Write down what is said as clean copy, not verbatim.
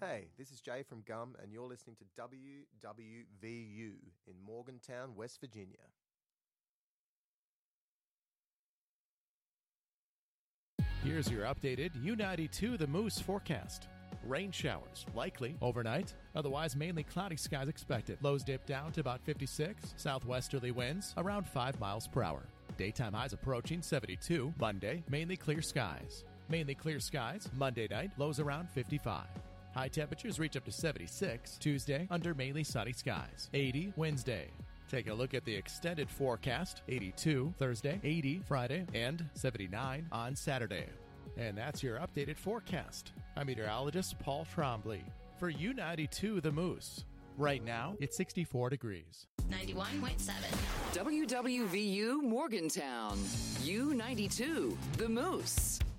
Hey, this is Jay from Gum, and you're listening to WWVU in Morgantown, West Virginia. Here's your updated U92 The Moose forecast. Rain showers, likely overnight. Otherwise, mainly cloudy skies expected. Lows dip down to about 56. Southwesterly winds around 5 miles per hour. Daytime highs approaching 72. Monday, mainly clear skies. Mainly clear skies. Monday night, lows around 55. High temperatures reach up to 76. Tuesday, under mainly sunny skies. 80 Wednesday. Take a look at the extended forecast. 82 Thursday, 80 Friday, and 79 on Saturday. And that's your updated forecast. I'm meteorologist Paul Trombley for U92 The Moose. Right now, it's 64 degrees. 91.7. WWVU Morgantown. U92 The Moose.